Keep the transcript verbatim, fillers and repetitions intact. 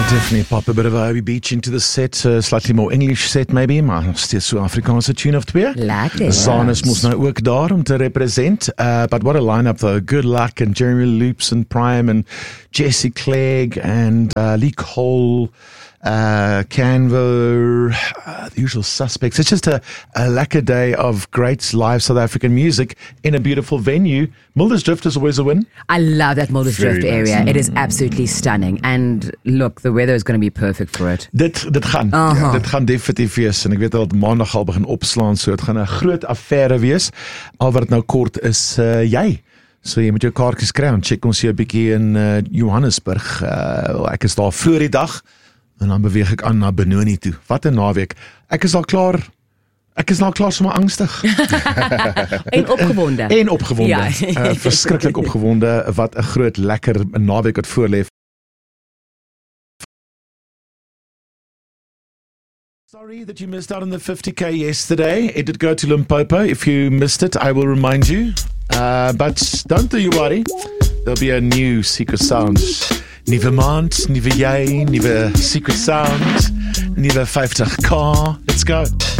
Definitely pop a bit of Ivy Beach into the set, uh, slightly more English set maybe, maar nog steeds so Afrikaanse tune of twee. Lekker. Zanus moes nou ook daar om te represent, uh, but what a lineup though. Good Luck and Jeremy Loops and Prime and Jesse Clegg and uh, Lee Cole, uh, Canva, uh, the usual suspects. It's just a, a lekker day of great live South African music in a beautiful venue. Mulder's Drift is always a win. I love that Mulder's Very Drift nice. area. It is absolutely stunning. And look, the weather is going to be perfect for it. Dit, dit gaan, Aha. ja, dit gaan definitief wees, en ek weet dat maandag al begin opslaan, so het gaan 'n groot affære wees. Al wat het nou kort is, uh, jy. So jy moet jou kaartjies kry, en check ons hier 'n bietjie in uh, Johannesburg. Uh, ek is daar voor die dag, en dan beweeg ek aan na Benoni toe. Wat 'n naweek. Ek is al klaar, ek is nou klaar sommer angstig. En opgewonde. En opgewonde. Ja. uh, verskriklik opgewonde, wat 'n groot lekker naweek wat voorlê. Sorry that you missed out on the fifty K yesterday. It did go to Limpopo. If you missed it, I will remind you. Uh, but don't you worry. There'll be a new Secret Sound. Nuwe maand, nuwe jy, nuwe Secret Sound, nuwe fifty K. Let's go.